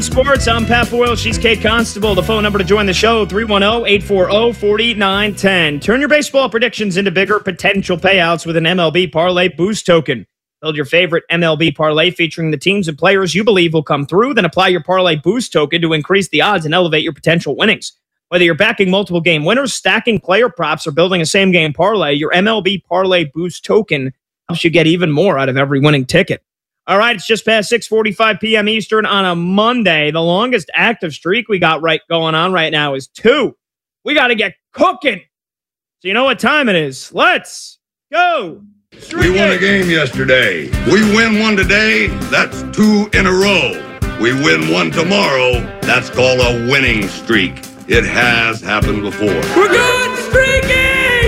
Sports, I'm Pat Boyle. She's Kate Constable. The phone number to join the show, 310-840-4910. Turn your baseball predictions into bigger potential payouts with an MLB Parlay Boost token. Build your favorite MLB parlay featuring the teams and players you believe will come through, then apply your Parlay Boost token to increase the odds and elevate your potential winnings. Whether you're backing multiple game winners, stacking player props, or building a same-game parlay, your MLB Parlay Boost token helps you get even more out of every winning ticket. All right, it's just past 6:45 p.m. Eastern on a Monday. The longest active streak we got going on right now is 2. We got to get cooking. So you know what time it is. Let's go. We won a game yesterday. We win one today, that's 2 in a row. We win one tomorrow, that's called a winning streak. It has happened before. We're good streaking!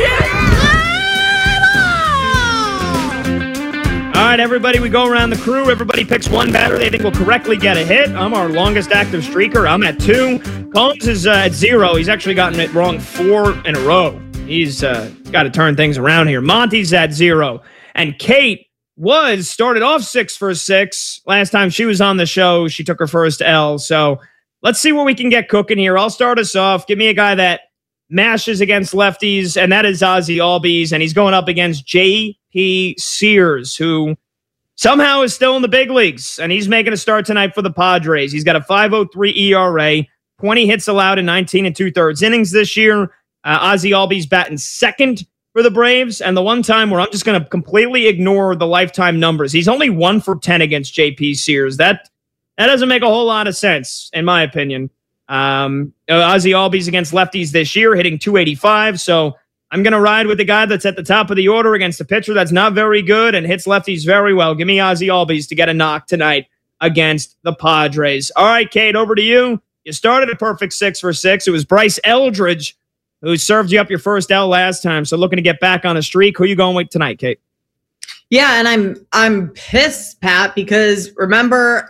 All right, everybody, we go around the crew. Everybody picks one batter they think will correctly get a hit. I'm our longest active streaker. I'm at 2. Combs is at 0. He's actually gotten it wrong 4 in a row. He's got to turn things around here. Monty's at 0. And Kate started off 6 for 6. Last time she was on the show, she took her first L. So let's see what we can get cooking here. I'll start us off. Give me a guy that mashes against lefties, and that is Ozzy Albies, and he's going up against J.P. Sears, who somehow is still in the big leagues, and he's making a start tonight for the Padres. He's got a 5.03 ERA, 20 hits allowed in 19 2/3 innings this year. Ozzy Albies batting second for the Braves, and the one time where I'm just going to completely ignore the lifetime numbers. He's only 1 for 10 against J.P. Sears. That doesn't make a whole lot of sense, in my opinion. Ozzy Albies against lefties this year, hitting .285, so I'm going to ride with the guy that's at the top of the order against a pitcher that's not very good and hits lefties very well. Give me Ozzy Albies to get a knock tonight against the Padres. All right, Kate, over to you. You started a perfect 6 for 6. It was Bryce Eldridge who served you up your first L last time, so looking to get back on a streak. Who are you going with tonight, Kate? Yeah, and I'm pissed, Pat, because remember,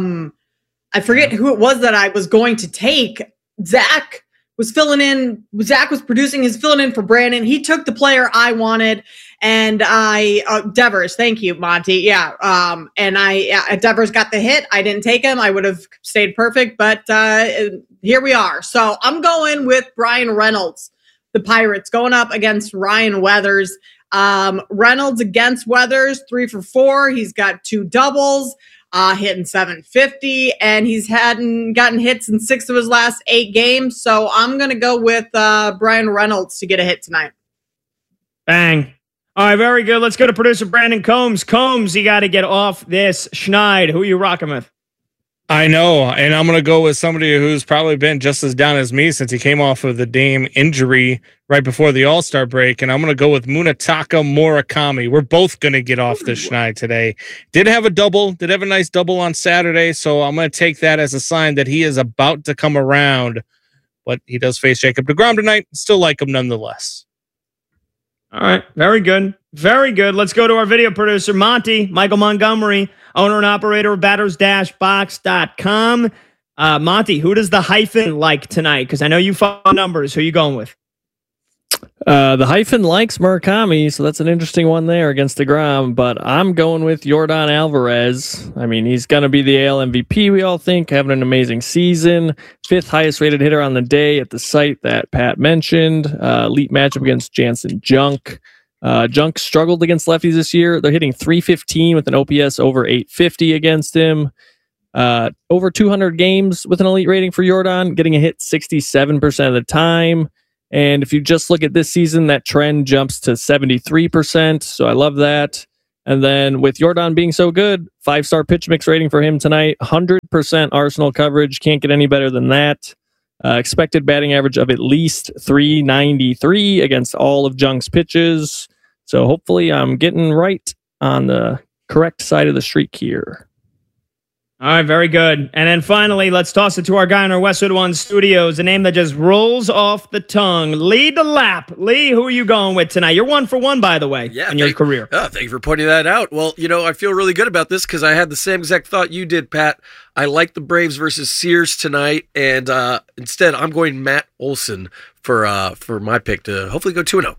I forget who it was that I was going to take. Zach was filling in. Zach was producing his filling in for Brandon. He took the player I wanted, and Devers. Thank you, Monty. Yeah. Devers got the hit. I didn't take him. I would have stayed perfect, but here we are. So I'm going with Brian Reynolds, the Pirates, going up against Ryan Weathers. Reynolds against Weathers, 3 for 4. He's got 2 doubles. Hitting .750, and he's gotten hits in 6 of his last 8 games. So I'm going to go with Brian Reynolds to get a hit tonight. Bang. All right, very good. Let's go to producer Brandon Combs. Combs, you got to get off this schneid. Who are you rocking with? I know, and I'm going to go with somebody who's probably been just as down as me since he came off of the Dame injury right before the All-Star break, and I'm going to go with Munetaka Murakami. We're both going to get off the schneid today. Did have a nice double on Saturday, so I'm going to take that as a sign that he is about to come around, but he does face Jacob deGrom tonight. Still like him nonetheless. All right, very good. Very good. Let's go to our video producer, Monty, Michael Montgomery, owner and operator of batters-box.com. Monty, who does the hyphen like tonight? Because I know you follow numbers. Who are you going with? The hyphen likes Murakami, so that's an interesting one there against deGrom, but I'm going with Yordan Alvarez. I mean, he's going to be the AL MVP, we all think, having an amazing season. 5th highest rated hitter on the day at the site that Pat mentioned. Elite matchup against Jansen Junk. Junk struggled against lefties this year. They're hitting .315 with an OPS over .850 against him. Over 200 games with an elite rating for Yordan, getting a hit 67% of the time. And if you just look at this season, that trend jumps to 73%. So I love that. And then with Yordan being so good, 5-star pitch mix rating for him tonight, 100% Arsenal coverage. Can't get any better than that. Expected batting average of at least .393 against all of Junk's pitches. So hopefully I'm getting right on the correct side of the streak here. All right, very good. And then finally, let's toss it to our guy in our Westwood One studios, a name that just rolls off the tongue. Lee DeLapp. Lee, who are you going with tonight? You're 1 for 1, by the way, in your career. Oh, thank you for pointing that out. Well, you know, I feel really good about this because I had the same exact thought you did, Pat. I like the Braves versus Sears tonight, and instead I'm going Matt Olson for my pick to hopefully go 2-0.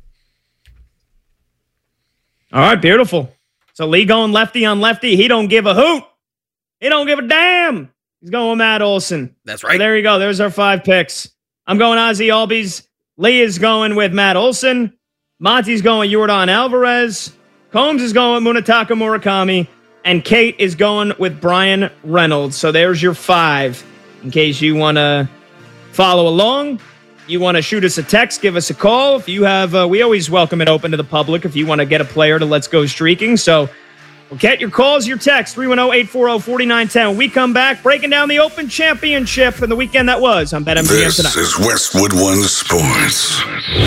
All right, beautiful. So Lee going lefty on lefty. He don't give a hoot. He don't give a damn. He's going with Matt Olson. That's right. So there you go. There's our 5 picks. I'm going Ozzy Albies. Lee is going with Matt Olson. Monty's going Yordan Alvarez. Combs is going with Munetaka Murakami. And Kate is going with Brian Reynolds. So there's your 5. In case you want to follow along, you want to shoot us a text, give us a call. If you have, we always welcome it open to the public if you want to get a player to Let's Go Streaking. So we'll get your calls, your texts, 310-840-4910. When we come back, breaking down the Open Championship and the weekend that was on BetMGM tonight. This is Westwood One Sports.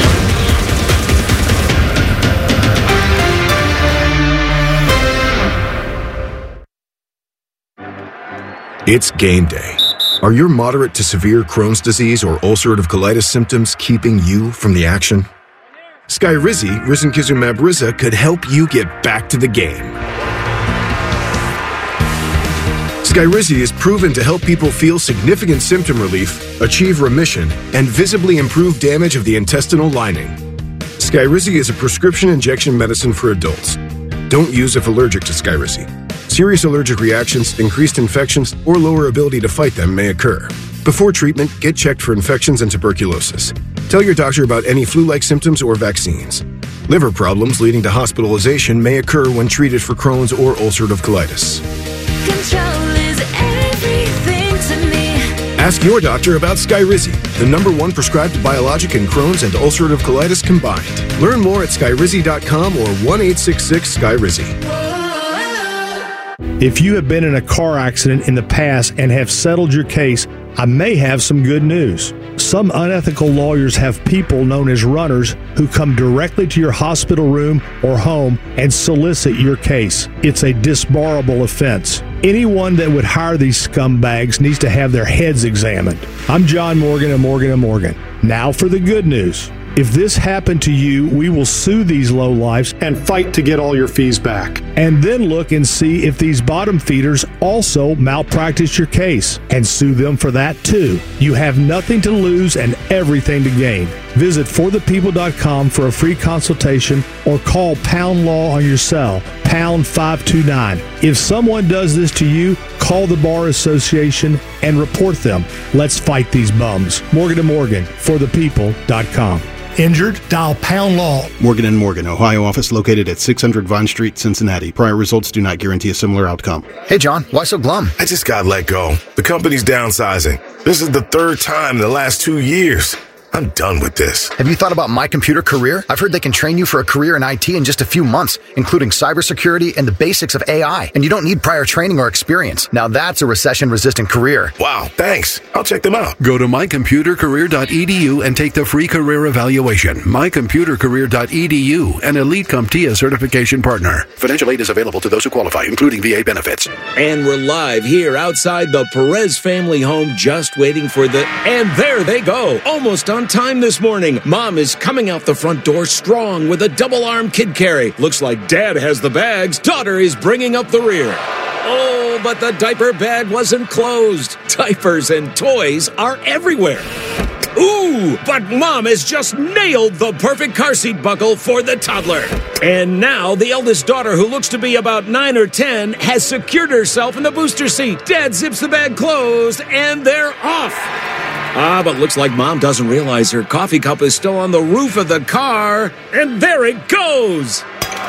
It's game day. Are your moderate to severe Crohn's disease or ulcerative colitis symptoms keeping you from the action? Skyrizi, risankizumab Riza, could help you get back to the game. Skyrizi is proven to help people feel significant symptom relief, achieve remission, and visibly improve damage of the intestinal lining. Skyrizi is a prescription injection medicine for adults. Don't use if allergic to Skyrizi. Serious allergic reactions, increased infections, or lower ability to fight them may occur. Before treatment, get checked for infections and tuberculosis. Tell your doctor about any flu-like symptoms or vaccines. Liver problems leading to hospitalization may occur when treated for Crohn's or ulcerative colitis. Control is everything to me. Ask your doctor about Skyrizi, the #1 prescribed biologic in Crohn's and ulcerative colitis combined. Learn more at skyrizi.com or 1-866-SKYRIZI. If you have been in a car accident in the past and have settled your case, I may have some good news. Some unethical lawyers have people known as runners who come directly to your hospital room or home and solicit your case. It's a disbarable offense. Anyone that would hire these scumbags needs to have their heads examined. I'm John Morgan of Morgan & Morgan. Now for the good news. If this happened to you, we will sue these lowlifes and fight to get all your fees back. And then look and see if these bottom feeders also malpractice your case and sue them for that too. You have nothing to lose and everything to gain. Visit forthepeople.com for a free consultation or call Pound Law on your cell, pound 529. If someone does this to you, call the Bar Association and report them. Let's fight these bums. Morgan & Morgan, forthepeople.com. Injured? Dial Pound Law. Morgan & Morgan, Ohio office located at 600 Vine Street, Cincinnati. Prior results do not guarantee a similar outcome. Hey, John, why so glum? I just got let go. The company's downsizing. This is the 3rd time in the last 2 years. I'm done with this. Have you thought about My Computer Career? I've heard they can train you for a career in IT in just a few months, including cybersecurity and the basics of AI. And you don't need prior training or experience. Now that's a recession-resistant career. Wow, thanks. I'll check them out. Go to mycomputercareer.edu and take the free career evaluation. mycomputercareer.edu, an Elite CompTIA certification partner. Financial aid is available to those who qualify, including VA benefits. And we're live here outside the Perez family home, just waiting for the... And there they go, almost on time this morning. Mom is coming out the front door strong with a double-arm kid carry. Looks like Dad has the bags. Daughter is bringing up the rear. Oh, but the diaper bag wasn't closed. Diapers and toys are everywhere. Ooh, but Mom has just nailed the perfect car seat buckle for the toddler. And now the eldest daughter, who looks to be about 9 or 10, has secured herself in the booster seat. Dad zips the bag closed, and they're off. But looks like Mom doesn't realize her coffee cup is still on the roof of the car. And there it goes.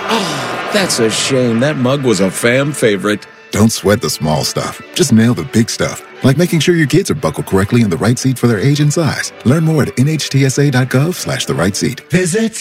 Oh, that's a shame. That mug was a fam favorite. Don't sweat the small stuff. Just nail the big stuff. Like making sure your kids are buckled correctly in the right seat for their age and size. Learn more at nhtsa.gov/the right seat. Visit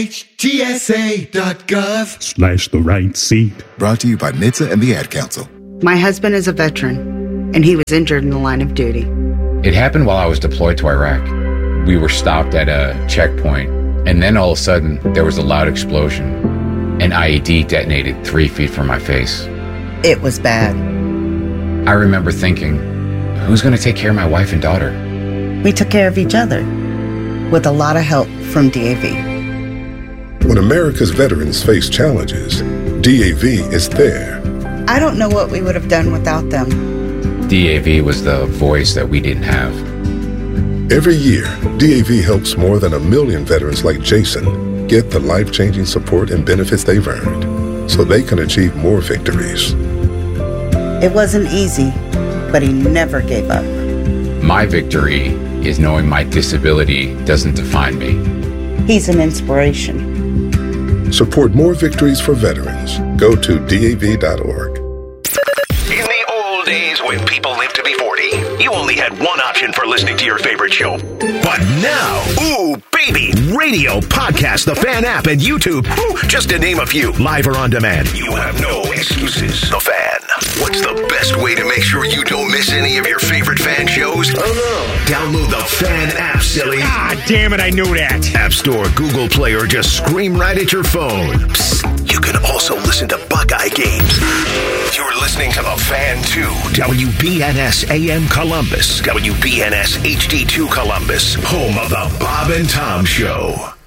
nhtsa.gov/the right seat. Brought to you by NHTSA and the Ad Council. My husband is a veteran, and he was injured in the line of duty. It happened while I was deployed to Iraq. We were stopped at a checkpoint, and then all of a sudden, there was a loud explosion. An IED detonated 3 feet from my face. It was bad. I remember thinking, who's going to take care of my wife and daughter? We took care of each other, with a lot of help from DAV. When America's veterans face challenges, DAV is there. I don't know what we would have done without them. DAV was the voice that we didn't have. Every year, DAV helps more than 1 million veterans like Jason get the life-changing support and benefits they've earned so they can achieve more victories. It wasn't easy, but he never gave up. My victory is knowing my disability doesn't define me. He's an inspiration. Support more victories for veterans. Go to DAV.org. In the old days when people lived to be 40, you only had one option for listening to your favorite show. But now, ooh, baby, radio, podcast, the Fan app, and YouTube, ooh, just to name a few, live or on demand. You have no excuses. The Fan. What's the best way to make sure you don't miss any of your favorite Fan shows? Oh no. Download the Fan app, silly. Ah, damn it, I knew that. App Store, Google Play, or just scream right at your phone. Psst, you can also listen to Buckeye games. You're listening to the Fan 2, WBNS AM Columbus, WBNS HD2 Columbus, home of the Bob and Tom Show.